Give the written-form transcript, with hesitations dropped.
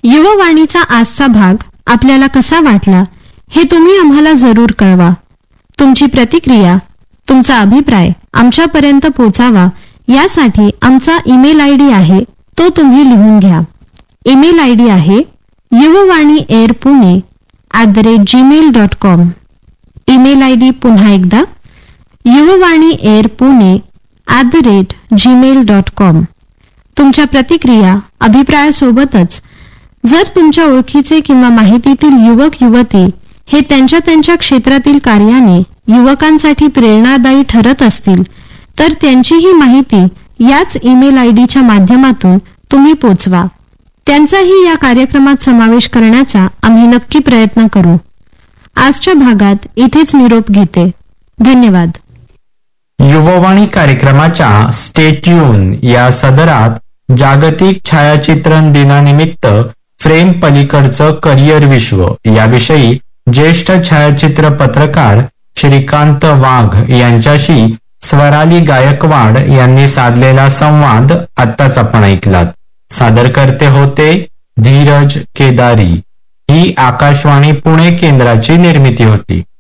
युववाणीचा आजचा भाग आपल्याला कसा वाटला हे तुम्ही आम्हाला जरूर कळवा. तुमची प्रतिक्रिया, तुमचा अभिप्राय आमच्यापर्यंत पोचावा यासाठी आमचा ईमेल आयडी आहे, तो तुम्ही लिहून घ्या. ईमेल आयडी आहे yuvavaniyarpune@gmail.com. ईमेल आयडी पुन्हा एकदा yuvavaniyarpune@gmail.com. तुमच्या प्रतिक्रिया, अभिप्रायासोबतच जर तुमच्या ओळखीचे किंवा माहितीतील युवक युवती हे त्यांच्या क्षेत्रातील कार्याने युवकांसाठी प्रेरणादायी ठरत असतील तर त्यांचीही माहिती याच ईमेल आयडीच्या माध्यमातून तुम्ही पोचवा. त्यांचाही या कार्यक्रमात समावेश करण्याचा आम्ही नक्की प्रयत्न करू. आजच्या भागात इथेच निरोप घेते. धन्यवाद. युववाणी कार्यक्रमाच्या स्टे ट्यून या सदरात जागतिक छायाचित्रण दिनानिमित्त फ्रेम पलीकडचं करिअर विश्व याविषयी ज्येष्ठ छायाचित्र पत्रकार श्रीकांत वाघ यांच्याशी स्वराली गायकवाड यांनी साधलेला संवाद आत्ताच आपण ऐकलात. सादरकर्ते होते धीरज केदारी. ही आकाशवाणी पुणे केंद्राची निर्मिती होती.